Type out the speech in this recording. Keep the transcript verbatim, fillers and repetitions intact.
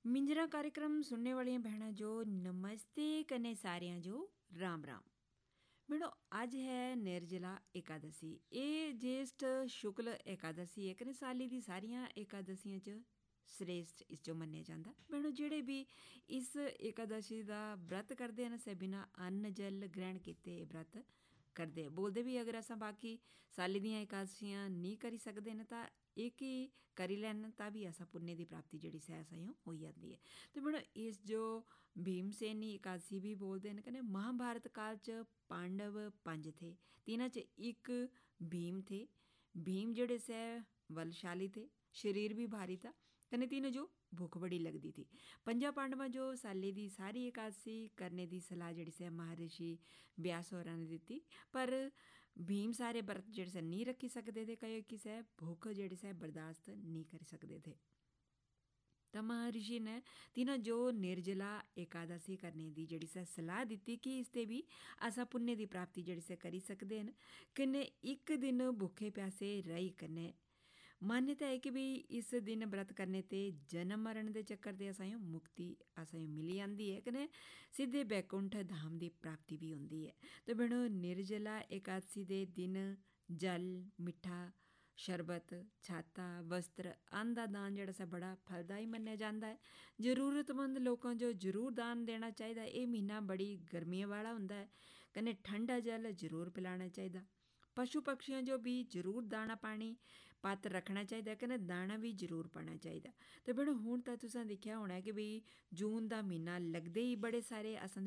मिंजरा कार्यक्रम सुनने वालियां भैणां जो नमस्ते कन्ने सारियां जो राम राम। भैणो अज है निर्जला एकादशी। ये ज्येष्ठ शुक्ल एकादशी है कन्ने साली दी सारियां एकादशियां च श्रेष्ठ इस जो मन्निया जांदा। भैणो जेड़े भी इस एकादशी दा व्रत करदे न सै बिना अन्न जल ग्रहण कीते व्रत करदे। बोलदे भी अगर असां बाकी साली दियां एकादशियां नहीं करी सकदे न तां एक ही करी लैन तां भी असां पुण्य दी प्राप्ति जेह्ड़ी सै असां होई जाती है। तो भैणो इस जो भीमसेनी एकादशी भी बोलदे न कन्नै महाभारत काल च पांडव पंज थे, तिन्हां च इक भीम थे। भीम जेह्ड़े सै बलशाली थे, शरीर भी भारी था कन्नै तिन्हां जो भुख बड़ी लगदी थी। पंजा पांडवां जो साले दी सारी एकादशी करने दी सलाह जेह्ड़ी सै महर्षि व्यास होरां ने दित्ती, पर भीम सारे व्रत जेह्ड़े सै नहीं रखी सकदे थे क्योंकि सै भुख जेह्ड़ी सै बर्दाश्त नहीं करी सकदे थे। तां महर्षि ने तिन्हां जो निर्जला एकादशी करने दी जेह्ड़ी सै सलाह दित्ती कि इसते भी असां पुण्य दी प्राप्ति जेह्ड़ी सै करी सकदे न। कन्नै इक दिन भुखे प्यासे रेही कन्नै मान्यता है कि भी इस दिन व्रत करने ते जन्म मरण दे चक्कर ते असां मुक्ति असां मिली जांदी है कन्नै सिद्धे बैकुंठ धाम दी प्राप्ति भी होंदी है। तो भैणो निर्जला एकादशी दे दिन जल मिट्ठा शरबत छाता वस्त्र अन्न दा दान जेह्ड़ा सा बड़ा फलदाई मन्नेआ जांदा है। जरूरतमंद लोकां जो जरूर दान देना चाहिदा। एह् म्हीना बड़ी गर्मियें वाला होंदा है कन्नै ठंडा जल जरूर पिलाना चाहिदा। पशु पक्षियों जो भी जरूर दाना पानी पत्त रखना चाहिदा कन्नै दाना भी जरूर पाना चाहिदा। ते भैणो हुण तां तुसां दिक्खेआ होना कि भी जून दा म्हीना लगदे ही बड़े सारे असां